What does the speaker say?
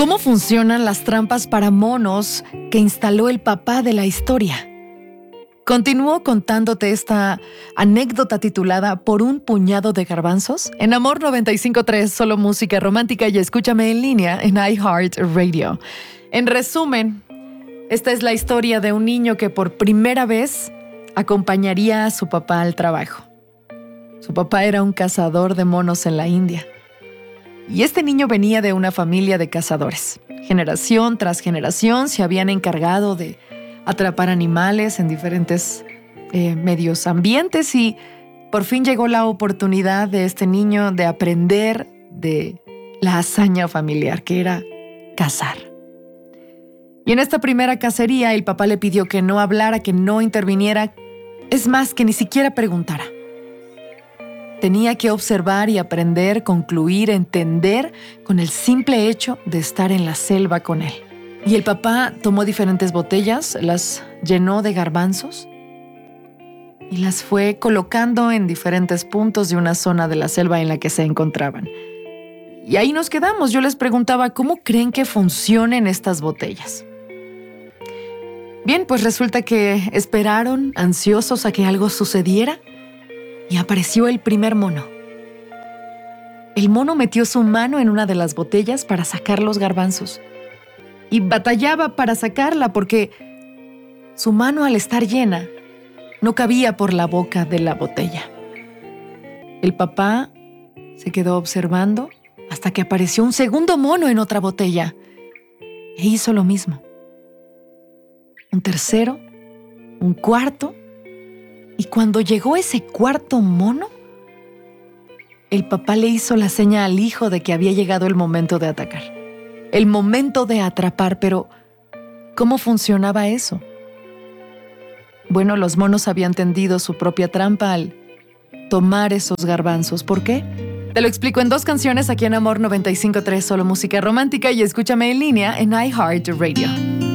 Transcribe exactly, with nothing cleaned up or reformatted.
¿Cómo funcionan las trampas para monos que instaló el papá de la historia? Continúo contándote esta anécdota titulada Por un puñado de garbanzos en Amor noventa y cinco punto tres, solo música romántica, y escúchame en línea en iHeartRadio. En resumen, esta es la historia de un niño que por primera vez acompañaría a su papá al trabajo. Su papá era un cazador de monos en la India. Y este niño venía de una familia de cazadores. Generación tras generación se habían encargado de atrapar animales en diferentes eh, medios ambientes, y por fin llegó la oportunidad de este niño de aprender de la hazaña familiar, que era cazar. Y en esta primera cacería el papá le pidió que no hablara, que no interviniera, es más, que ni siquiera preguntara. Tenía que observar y aprender, concluir, entender con el simple hecho de estar en la selva con él. Y el papá tomó diferentes botellas, las llenó de garbanzos y las fue colocando en diferentes puntos de una zona de la selva en la que se encontraban. Y ahí nos quedamos. Yo les preguntaba, ¿cómo creen que funcionen estas botellas? Bien, pues resulta que esperaron ansiosos a que algo sucediera. Y apareció el primer mono. El mono metió su mano en una de las botellas para sacar los garbanzos. Y batallaba para sacarla porque su mano, al estar llena, no cabía por la boca de la botella. El papá se quedó observando hasta que apareció un segundo mono en otra botella. E hizo lo mismo. Un tercero, un cuarto. Y cuando llegó ese cuarto mono, el papá le hizo la seña al hijo de que había llegado el momento de atacar. El momento de atrapar, pero ¿cómo funcionaba eso? Bueno, los monos habían tendido su propia trampa al tomar esos garbanzos. ¿Por qué? Te lo explico en dos canciones aquí en Amor noventa y cinco punto tres, solo música romántica, y escúchame en línea en iHeartRadio.